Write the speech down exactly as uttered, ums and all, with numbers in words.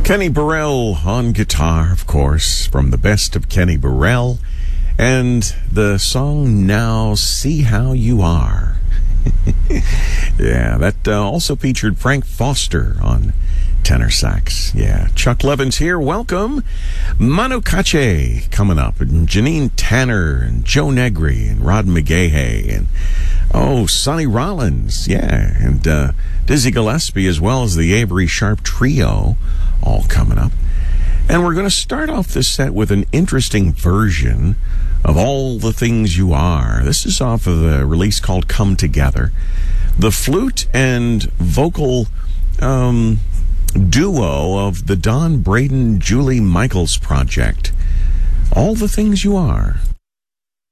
Kenny Burrell on guitar, of course, from the best of Kenny Burrell. And the song Now See How You Are. Yeah, that uh, also featured Frank Foster on tenor sax. Yeah, Chuck Levin's here. Welcome. Manu Katché coming up. And Janine Tanner and Joe Negri and Rod McGahey and, oh, Sonny Rollins. Yeah, and uh, Dizzy Gillespie, as well as the Avery Sharp Trio, all coming up. And we're going to start off this set with an interesting version of All the Things You Are. This is off of a release called Come Together. The flute and vocal um, duo of the Don Braden, Julie Michaels project. All the Things You Are.